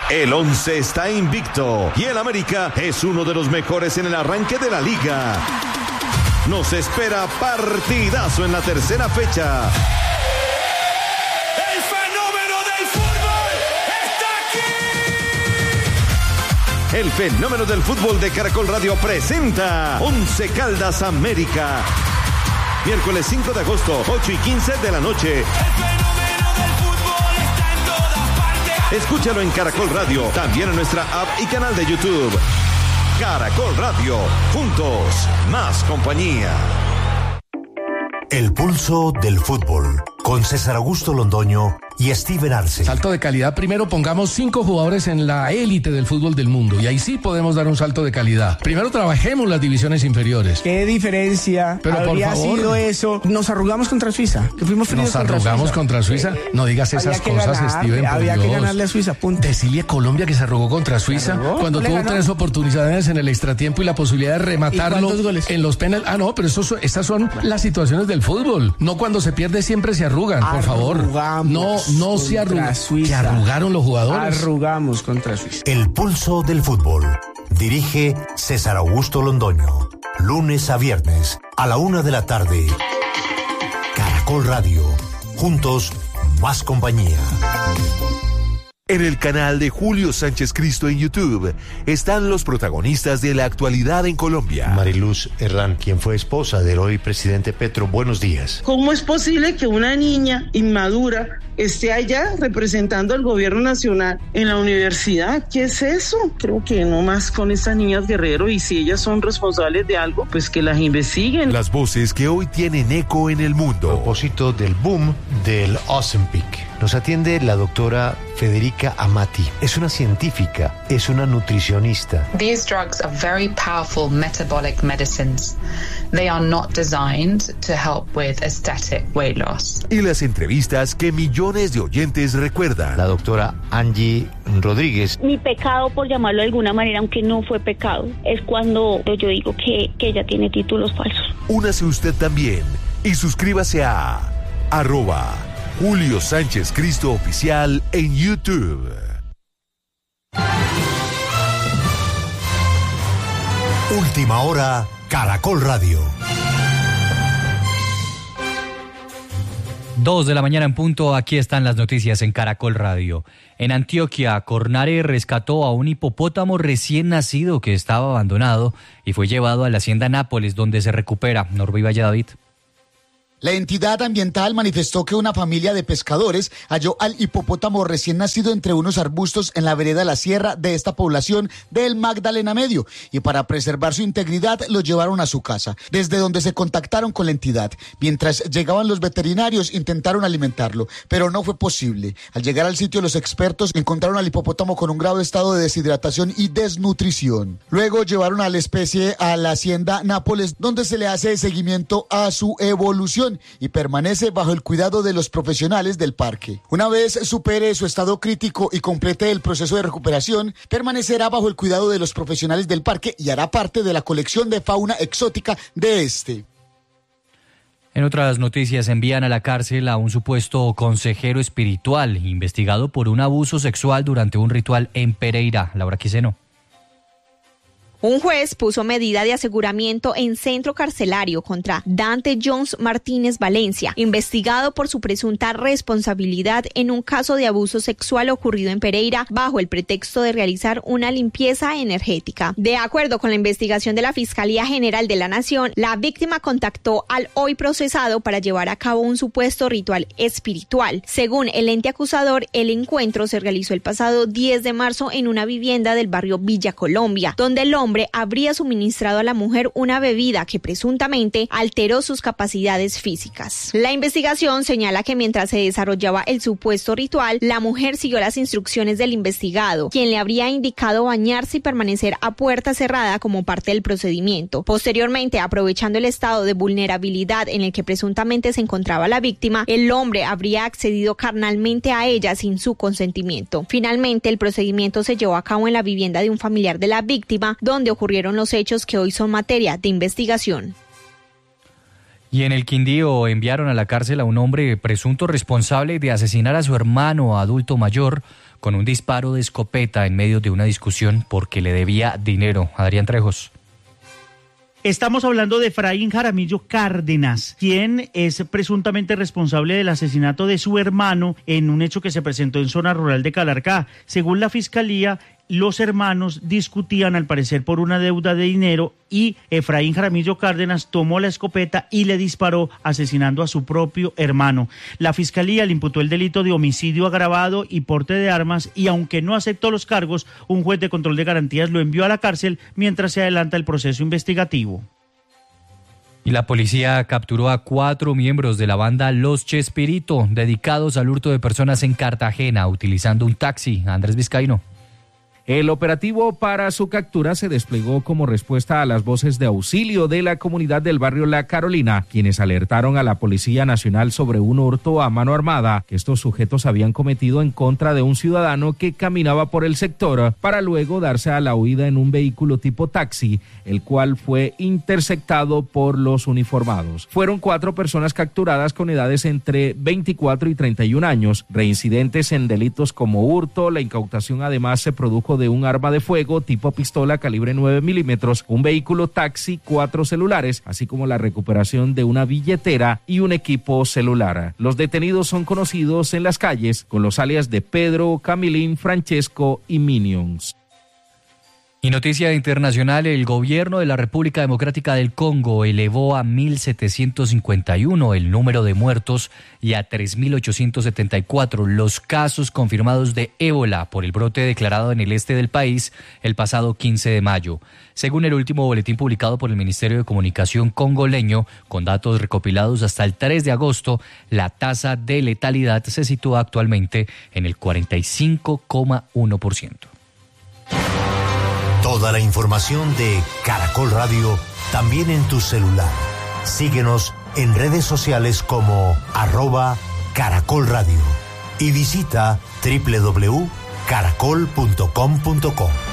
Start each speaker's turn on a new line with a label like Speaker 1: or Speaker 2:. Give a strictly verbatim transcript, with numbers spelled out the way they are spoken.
Speaker 1: El Once está invicto y el América es uno de los mejores en el arranque de la liga. Nos espera partidazo en la tercera fecha.
Speaker 2: ¡El fenómeno del fútbol está aquí!
Speaker 1: El fenómeno del fútbol de Caracol Radio presenta Once Caldas América. Miércoles cinco de agosto, ocho y quince de la noche.
Speaker 2: El fenómeno del fútbol está en todas partes.
Speaker 1: Escúchalo en Caracol Radio, también en nuestra app y canal de YouTube. Caracol Radio, juntos, más compañía.
Speaker 3: El pulso del fútbol, con César Augusto Londoño y Steven Arce.
Speaker 4: Salto de calidad. Primero pongamos cinco jugadores en la élite del fútbol del mundo y ahí sí podemos dar un salto de calidad. Primero trabajemos las divisiones inferiores.
Speaker 5: ¿Qué diferencia
Speaker 4: Pero
Speaker 5: habría
Speaker 4: por favor,
Speaker 5: sido eso? Nos arrugamos contra Suiza. Que fuimos fríos
Speaker 4: Nos
Speaker 5: contra
Speaker 4: arrugamos
Speaker 5: Suiza.
Speaker 4: contra Suiza. No digas
Speaker 5: Había
Speaker 4: esas
Speaker 5: que
Speaker 4: cosas,
Speaker 5: ganar,
Speaker 4: Steven. por
Speaker 5: Había
Speaker 4: Dios.
Speaker 5: que ganarle a Suiza, punto.
Speaker 4: Decirle a Colombia que se arrugó contra Suiza
Speaker 5: arrugó,
Speaker 4: cuando
Speaker 5: le
Speaker 4: tuvo
Speaker 5: ganó.
Speaker 4: tres oportunidades en el extratiempo y la posibilidad de rematarlo
Speaker 5: cuántos goles?
Speaker 4: en los penales. Ah, no, pero eso, son- estas son las situaciones del fútbol. No cuando se pierde siempre se arrugan, por favor.
Speaker 5: Arrugamos
Speaker 4: No, no se
Speaker 5: contra
Speaker 4: arrugan.
Speaker 5: Suiza.
Speaker 4: Se arrugaron los jugadores.
Speaker 5: Arrugamos contra Suiza.
Speaker 3: El pulso del fútbol. Dirige César Augusto Londoño. Lunes a viernes, a la una de la tarde. Caracol Radio. Juntos, más compañía.
Speaker 6: En el canal de Julio Sánchez Cristo en YouTube están los protagonistas de la actualidad en Colombia.
Speaker 7: Mariluz Herrán, quien fue esposa del hoy presidente Petro, buenos días.
Speaker 8: ¿Cómo es posible que una niña inmadura esté allá representando al gobierno nacional en la universidad? ¿Qué es eso? Creo que no más con estas niñas Guerrero, y si ellas son responsables de algo, pues que las investiguen.
Speaker 6: Las voces que hoy tienen eco en el
Speaker 7: A
Speaker 6: mundo.
Speaker 7: propósito del boom del Ozempic, nos atiende la doctora Federica Amati. Es una científica, es una nutricionista.
Speaker 9: These drugs are very powerful metabolic medicines. They are not designed to help with aesthetic weight loss.
Speaker 6: Y las entrevistas que millones de oyentes recuerdan.
Speaker 7: La doctora Angie Rodríguez.
Speaker 10: Mi pecado, por llamarlo de alguna manera, aunque no fue pecado, es cuando yo digo que, que ella tiene títulos falsos.
Speaker 6: Únase usted también y suscríbase a arroba Julio Sánchez Cristo Oficial en YouTube.
Speaker 3: Última hora, Caracol Radio.
Speaker 11: Dos de la mañana en punto, aquí están las noticias en Caracol Radio. En Antioquia, Cornare rescató a un hipopótamo recién nacido que estaba abandonado y fue llevado a la hacienda Nápoles, donde se recupera. Norby Valladolid.
Speaker 12: La entidad ambiental manifestó que una familia de pescadores halló al hipopótamo recién nacido entre unos arbustos en la vereda La Sierra de esta población del Magdalena Medio, y para preservar su integridad lo llevaron a su casa, desde donde se contactaron con la entidad. Mientras llegaban los veterinarios intentaron alimentarlo, pero no fue posible. Al llegar al sitio, los expertos encontraron al hipopótamo con un grave estado de deshidratación y desnutrición. Luego llevaron a la especie a la hacienda Nápoles, donde se le hace seguimiento a su evolución y permanece bajo el cuidado de los profesionales del parque. Una vez supere su estado crítico y complete el proceso de recuperación, permanecerá bajo el cuidado de los profesionales del parque y hará parte de la colección de fauna exótica de este.
Speaker 11: En otras noticias, envían a la cárcel a un supuesto consejero espiritual investigado por un abuso sexual durante un ritual en Pereira. Laura Quiseno.
Speaker 13: Un juez puso medida de aseguramiento en centro carcelario contra Dante Jones Martínez Valencia, investigado por su presunta responsabilidad en un caso de abuso sexual ocurrido en Pereira bajo el pretexto de realizar una limpieza energética. De acuerdo con la investigación de la Fiscalía General de la Nación, la víctima contactó al hoy procesado para llevar a cabo un supuesto ritual espiritual. Según el ente acusador, el encuentro se realizó el pasado diez de marzo en una vivienda del barrio Villa Colombia, donde el hombre habría suministrado a la mujer una bebida que presuntamente alteró sus capacidades físicas. La investigación señala que mientras se desarrollaba el supuesto ritual, la mujer siguió las instrucciones del investigado, quien le habría indicado bañarse y permanecer a puerta cerrada como parte del procedimiento. Posteriormente, aprovechando el estado de vulnerabilidad en el que presuntamente se encontraba la víctima, el hombre habría accedido carnalmente a ella sin su consentimiento. Finalmente, el procedimiento se llevó a cabo en la vivienda de un familiar de la víctima, donde donde ocurrieron los hechos que hoy son materia de investigación.
Speaker 11: Y en el Quindío enviaron a la cárcel a un hombre presunto responsable de asesinar a su hermano adulto mayor con un disparo de escopeta en medio de una discusión porque le debía dinero. Adrián Trejos.
Speaker 14: Estamos hablando de Efraín Jaramillo Cárdenas, quien es presuntamente responsable del asesinato de su hermano en un hecho que se presentó en zona rural de Calarcá. Según la fiscalía, los hermanos discutían al parecer por una deuda de dinero y Efraín Jaramillo Cárdenas tomó la escopeta y le disparó, asesinando a su propio hermano. La fiscalía le imputó el delito de homicidio agravado y porte de armas y aunque no aceptó los cargos, un juez de control de garantías lo envió a la cárcel mientras se adelanta el proceso investigativo.
Speaker 11: Y la policía capturó a cuatro miembros de la banda Los Chespirito, dedicados al hurto de personas en Cartagena, utilizando un taxi. Andrés Vizcaíno.
Speaker 15: El operativo para su captura se desplegó como respuesta a las voces de auxilio de la comunidad del barrio La Carolina, quienes alertaron a la Policía Nacional sobre un hurto a mano armada que estos sujetos habían cometido en contra de un ciudadano que caminaba por el sector para luego darse a la huida en un vehículo tipo taxi, el cual fue interceptado por los uniformados. Fueron cuatro personas capturadas con edades entre veinticuatro y treinta y un años, reincidentes en delitos como hurto. La incautación además se produjo de un arma de fuego tipo pistola calibre nueve milímetros, un vehículo taxi, cuatro celulares, así como la recuperación de una billetera y un equipo celular. Los detenidos son conocidos en las calles con los alias de Pedro, Camilín, Francesco y Minions.
Speaker 11: Y noticia internacional, el gobierno de la República Democrática del Congo elevó a mil setecientos cincuenta y uno el número de muertos y a tres mil ochocientos setenta y cuatro los casos confirmados de ébola por el brote declarado en el este del país el pasado quince de mayo. Según el último boletín publicado por el Ministerio de Comunicación congoleño, con datos recopilados hasta el tres de agosto, la tasa de letalidad se sitúa actualmente en el cuarenta y cinco coma uno por ciento.
Speaker 3: Toda la información de Caracol Radio también en tu celular. Síguenos en redes sociales como arroba Caracol Radio y visita doble u doble u doble u punto caracol punto com punto co.